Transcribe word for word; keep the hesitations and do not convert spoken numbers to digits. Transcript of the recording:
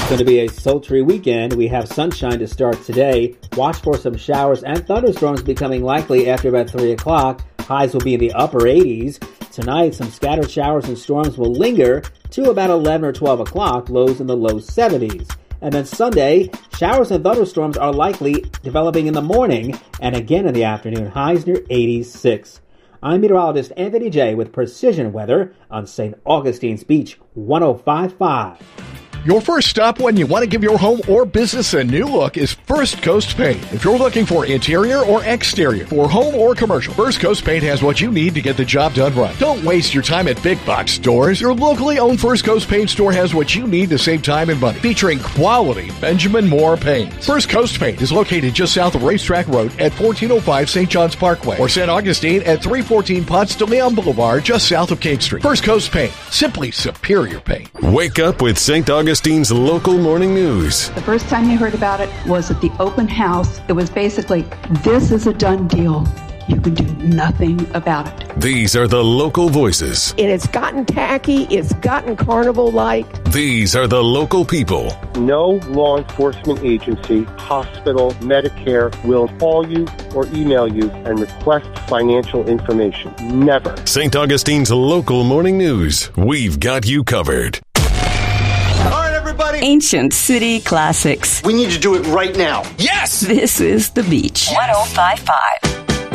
It's going to be a sultry weekend. We have sunshine to start today. Watch for some showers and thunderstorms becoming likely after about three o'clock. Highs will be in the upper eighties. Tonight, some scattered showers and storms will linger to about eleven or twelve o'clock, lows in the low seventies. And then Sunday, showers and thunderstorms are likely developing in the morning and again in the afternoon, highs near eighty-six. I'm meteorologist Anthony J. with Precision Weather on Saint Augustine's Beach, one oh five point five. Your first stop when you want to give your home or business a new look is First Coast Paint. If you're looking for interior or exterior, for home or commercial, First Coast Paint has what you need to get the job done right. Don't waste your time at big box stores. Your locally owned First Coast Paint store has what you need to save time and money, featuring quality Benjamin Moore paints. First Coast Paint is located just south of Racetrack Road at fourteen oh five Saint John's Parkway, or Saint Augustine at three fourteen Ponce de Leon Boulevard, just south of King Street. First Coast Paint, simply superior paint. Wake up with Saint Augustine's local morning news. The first time you heard about it was at the open house. It was basically, this is a done deal. You can do nothing about it. These are the local voices. It has gotten tacky. It's gotten carnival-like. These are the local people. No law enforcement agency, hospital, Medicare will call you or email you and request financial information. Never. Saint Augustine's local morning news. We've got you covered. Ancient City Classics. We need to do it right now. Yes! This is The Beach. one oh five point five.